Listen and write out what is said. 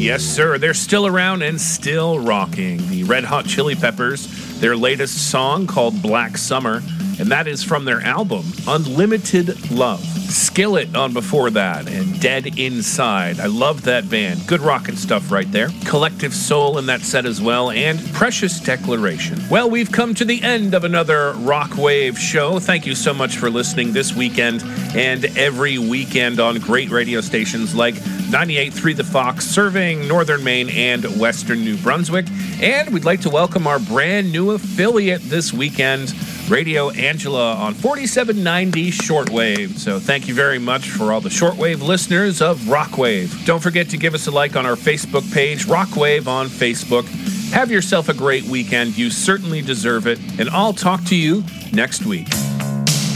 Yes, sir. They're still around and still rocking. The Red Hot Chili Peppers, their latest song called Black Summer, and that is from their album, Unlimited Love. Skillet on before that, and Dead Inside. I love that band. Good rockin' stuff right there. Collective Soul in that set as well, and Precious Declaration. Well, we've come to the end of another Rock Wave show. Thank you so much for listening this weekend and every weekend on great radio stations like 98.3 The Fox, serving Northern Maine and Western New Brunswick. And we'd like to welcome our brand new affiliate this weekend, Radio Angela on 4790 Shortwave. So thank you very much for all the shortwave listeners of Rockwave. Don't forget to give us a like on our Facebook page, Rockwave on Facebook. Have yourself a great weekend. You certainly deserve it. And I'll talk to you next week.